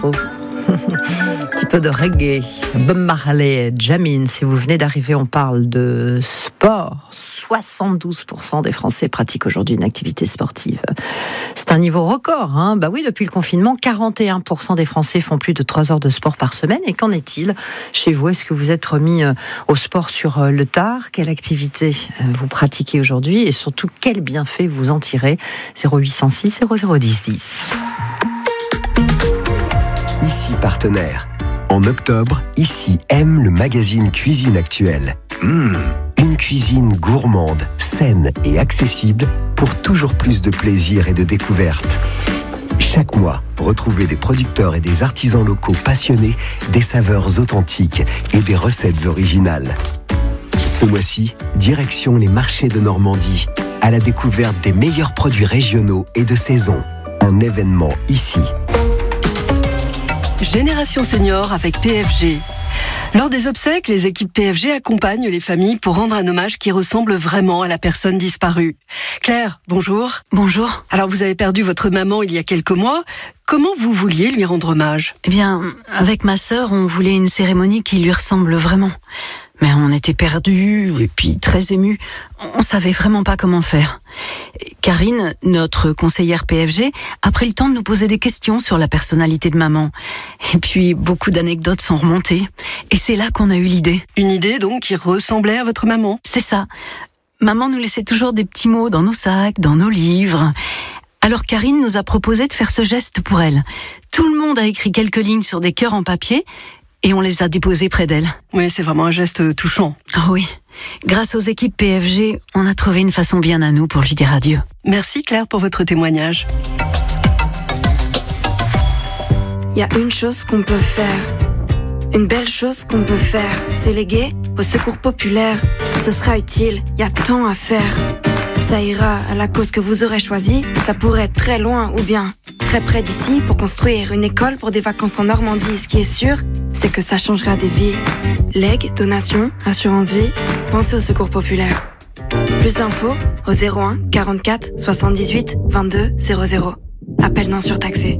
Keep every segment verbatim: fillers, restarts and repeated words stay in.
Oh. Un petit peu de reggae, Bob Marley, Jamin. Si vous venez d'arriver, on parle de sport. soixante-douze pour cent des Français pratiquent aujourd'hui une activité sportive. C'est un niveau record, hein. Bah oui, depuis le confinement, quarante et un pour cent des Français font plus de trois heures de sport par semaine. Et qu'en est-il chez vous? Est-ce que vous êtes remis au sport sur le tard? Quelle activité vous pratiquez aujourd'hui? Et surtout, quel bienfait vous en tirez? zéro huit cent six zéro zéro dix dix. Ici partenaire. En octobre, Ici aime le magazine Cuisine Actuelle. Mmh, une cuisine gourmande, saine et accessible pour toujours plus de plaisir et de découverte. Chaque mois, retrouvez des producteurs et des artisans locaux passionnés, des saveurs authentiques et des recettes originales. Ce mois-ci, direction les marchés de Normandie, à la découverte des meilleurs produits régionaux et de saison. Un événement ici. Génération Senior avec P F G. Lors des obsèques, les équipes P F G accompagnent les familles pour rendre un hommage qui ressemble vraiment à la personne disparue. Claire, bonjour. Bonjour. Alors vous avez perdu votre maman il y a quelques mois. Comment vous vouliez lui rendre hommage? Eh bien, avec ma sœur, on voulait une cérémonie qui lui ressemble vraiment. Mais on était perdus et puis très émus. On savait vraiment pas comment faire. Karine, notre conseillère P F G, a pris le temps de nous poser des questions sur la personnalité de maman. Et puis, beaucoup d'anecdotes sont remontées. Et c'est là qu'on a eu l'idée. Une idée donc qui ressemblait à votre maman? C'est ça. Maman nous laissait toujours des petits mots dans nos sacs, dans nos livres. Alors Karine nous a proposé de faire ce geste pour elle. Tout le monde a écrit quelques lignes sur des cœurs en papier et on les a déposés près d'elle. Oui, c'est vraiment un geste touchant. Ah oui. Grâce aux équipes P F G, on a trouvé une façon bien à nous pour lui dire adieu. Merci Claire pour votre témoignage. Il y a une chose qu'on peut faire. Une belle chose qu'on peut faire, c'est léguer au secours populaire. Ce sera utile, il y a tant à faire. Ça ira à la cause que vous aurez choisie. Ça pourrait être très loin ou bien très près d'ici pour construire une école pour des vacances en Normandie. Ce qui est sûr, c'est que ça changera des vies. Legs, donations, assurance vie, pensez au secours populaire. Plus d'infos au zéro un quarante-quatre soixante-dix-huit vingt-deux zéro zéro. Appel non surtaxé.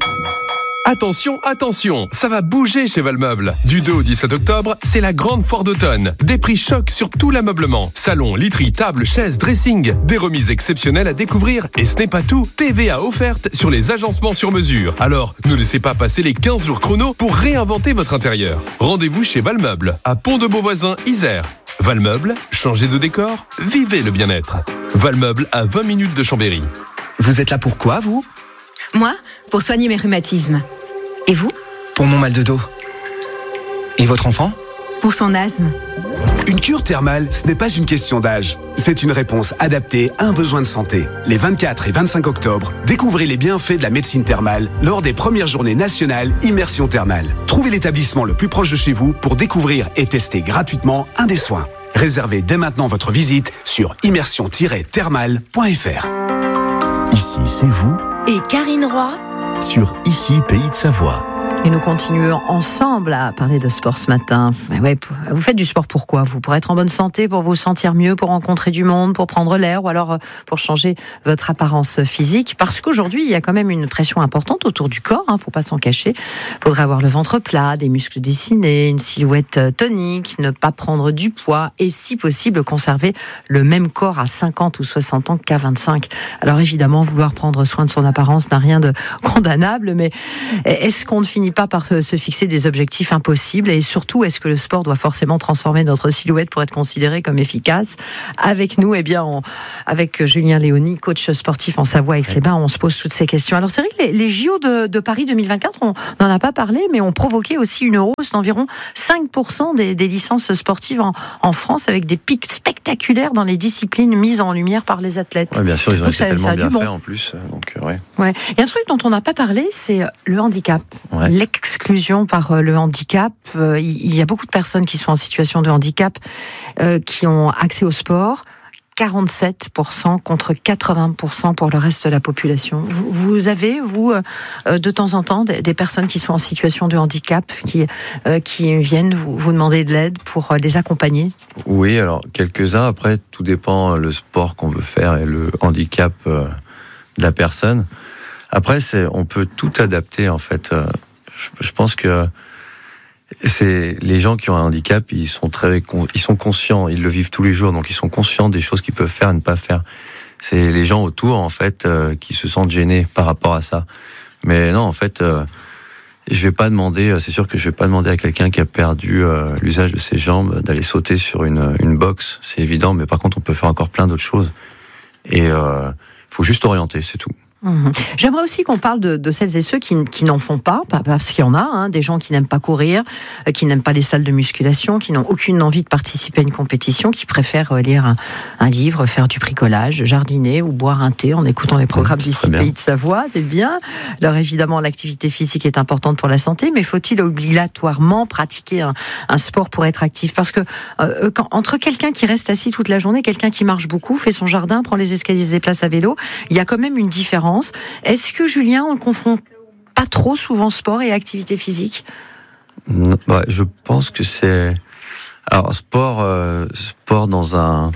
Attention, attention, ça va bouger chez Valmeuble. Du deux au dix-sept octobre, c'est la grande foire d'automne. Des prix chocs sur tout l'ameublement. Salon, literie, table, chaises, dressing. Des remises exceptionnelles à découvrir. Et ce n'est pas tout. T V A offerte sur les agencements sur mesure. Alors, ne laissez pas passer les quinze jours chrono pour réinventer votre intérieur. Rendez-vous chez Valmeuble, à Pont-de-Beauvoisin, Isère. Valmeuble, changez de décor, vivez le bien-être. Valmeuble à vingt minutes de Chambéry. Vous êtes là pour quoi, vous ? Moi, pour soigner mes rhumatismes. Et vous ? Pour mon mal de dos. Et votre enfant ? Pour son asthme. Une cure thermale, ce n'est pas une question d'âge. C'est une réponse adaptée à un besoin de santé. Les vingt-quatre et vingt-cinq octobre, découvrez les bienfaits de la médecine thermale lors des premières journées nationales Immersion Thermale. Trouvez l'établissement le plus proche de chez vous pour découvrir et tester gratuitement un des soins. Réservez dès maintenant votre visite sur immersion tiret thermale point f r. Ici, c'est vous. Et Karine Roy Sur Ici, Pays de Savoie. Et nous continuons ensemble à parler de sport ce matin. Ouais, vous faites du sport pourquoi ? Vous pour être en bonne santé, pour vous sentir mieux, pour rencontrer du monde, pour prendre l'air, ou alors pour changer votre apparence physique. Parce qu'aujourd'hui, il y a quand même une pression importante autour du corps, hein, faut pas s'en cacher. Il faudrait avoir le ventre plat, des muscles dessinés, une silhouette tonique, ne pas prendre du poids et si possible conserver le même corps à cinquante ou soixante ans qu'à vingt-cinq. Alors évidemment, vouloir prendre soin de son apparence n'a rien de condamnable, mais est-ce qu'on ne finit pas par se fixer des objectifs impossibles et surtout est-ce que le sport doit forcément transformer notre silhouette pour être considéré comme efficace? Avec nous, eh bien, on, avec Julien Léoni, coach sportif en Savoie avec ses bains, on se pose toutes ces questions. Alors c'est vrai que les, les J O de, de Paris deux mille vingt-quatre, on n'en a pas parlé, mais ont provoqué aussi une hausse d'environ cinq pour cent des, des licences sportives en, en France avec des pics spectaculaires dans les disciplines mises en lumière par les athlètes. Ouais, bien sûr, ils ont donc été ça, tellement ça bien fait bon. en plus. Donc, ouais. Ouais. Il y a un truc dont on n'a pas parlé, c'est le handicap. Ouais. L'exclusion par le handicap. Il y a beaucoup de personnes qui sont en situation de handicap euh, qui ont accès au sport. quarante-sept pour cent contre quatre-vingts pour cent pour le reste de la population. Vous, vous avez, vous, euh, de temps en temps, des, des personnes qui sont en situation de handicap, qui, euh, qui viennent vous, vous demander de l'aide pour euh, les accompagner ? Oui, alors quelques-uns. Après, tout dépend le sport qu'on veut faire et le handicap euh, de la personne. Après, c'est, on peut tout adapter, en fait. Euh, je, je pense que c'est les gens qui ont un handicap, ils sont très, ils sont conscients, ils le vivent tous les jours, donc ils sont conscients des choses qu'ils peuvent faire et ne pas faire. C'est les gens autour, en fait, euh, qui se sentent gênés par rapport à ça. Mais non, en fait, euh, je vais pas demander, c'est sûr que je vais pas demander à quelqu'un qui a perdu euh, l'usage de ses jambes d'aller sauter sur une, une box, c'est évident, mais par contre, on peut faire encore plein d'autres choses. Et il euh, faut juste orienter, c'est tout. Mmh. J'aimerais aussi qu'on parle de, de celles et ceux qui, qui n'en font pas, parce qu'il y en a, hein, des gens qui n'aiment pas courir, euh, qui n'aiment pas les salles de musculation, qui n'ont aucune envie de participer à une compétition, qui préfèrent lire un, un livre, faire du bricolage, jardiner ou boire un thé en écoutant les programmes mmh, d'ici Pays de Savoie, c'est bien. Alors évidemment, l'activité physique est importante pour la santé, mais faut-il obligatoirement pratiquer un, un sport pour être actif ? Parce que euh, quand, entre quelqu'un qui reste assis toute la journée, quelqu'un qui marche beaucoup, fait son jardin, prend les escaliers, se déplace à vélo, il y a quand même une différence. Est-ce que, Julien, on ne confond pas trop souvent sport et activité physique ? Non, bah, je pense que c'est... Alors, sport, euh, sport dans un,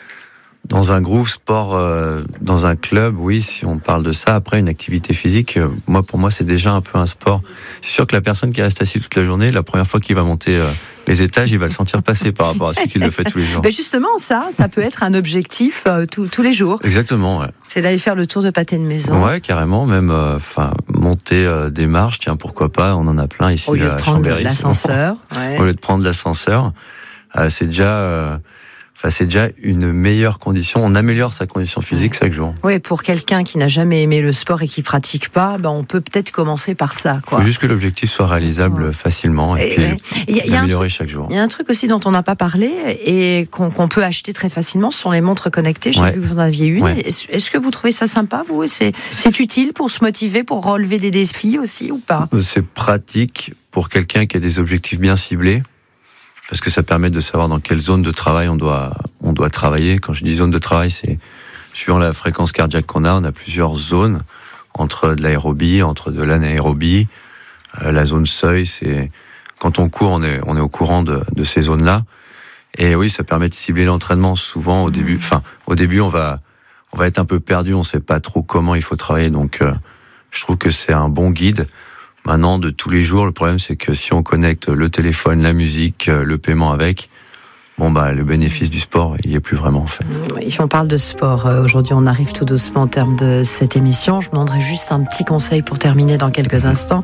dans un groupe, sport euh, dans un club, oui, si on parle de ça. Après, une activité physique, euh, moi, pour moi, c'est déjà un peu un sport. C'est sûr que la personne qui reste assise toute la journée, la première fois qu'il va monter... Euh, les étages, il va le sentir passer par rapport à celui qui le fait tous les jours. Mais justement, ça, ça peut être un objectif euh, tous, tous les jours. Exactement, ouais. C'est d'aller faire le tour de pâté de maison. Ouais, carrément, même, enfin, euh, monter euh, des marches, tiens, pourquoi pas, on en a plein ici au lieu à de prendre Chambéry. l'ascenseur. Ouais. Au lieu de prendre l'ascenseur, euh, c'est déjà... Euh, Enfin, c'est déjà une meilleure condition. On améliore sa condition physique chaque jour. Oui, pour quelqu'un qui n'a jamais aimé le sport et qui pratique pas, ben on peut peut-être commencer par ça. Il faut juste que l'objectif soit réalisable ouais. facilement et, et puis ouais. y a, y a améliorer chaque jour. Il y a un truc aussi dont on n'a pas parlé et qu'on, qu'on peut acheter très facilement, ce sont les montres connectées. J'ai ouais. vu que vous en aviez une. Ouais. Est-ce, est-ce que vous trouvez ça sympa, vous ? c'est, c'est utile pour se motiver, pour relever des défis aussi ou pas ? C'est pratique pour quelqu'un qui a des objectifs bien ciblés. Parce que ça permet de savoir dans quelle zone de travail on doit, on doit travailler. Quand je dis zone de travail, c'est suivant la fréquence cardiaque qu'on a, on a plusieurs zones entre de l'aérobie, entre de l'anaérobie. Euh, la zone seuil, c'est quand on court, on est, on est au courant de, de ces zones-là. Et oui, ça permet de cibler l'entraînement. Souvent, au début, enfin, au début, on va, on va être un peu perdu, on sait pas trop comment il faut travailler. Donc, euh, je trouve que c'est un bon guide. Maintenant, de tous les jours, le problème, c'est que si on connecte le téléphone, la musique, le paiement avec, bon, bah, le bénéfice du sport, il n'y est plus vraiment, en fait. Oui, on parle de sport. Aujourd'hui, on arrive tout doucement au terme de cette émission. Je vous demanderai juste un petit conseil pour terminer dans quelques instants.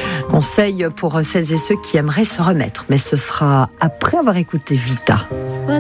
Conseil pour celles et ceux qui aimeraient se remettre. Mais ce sera après avoir écouté Vita.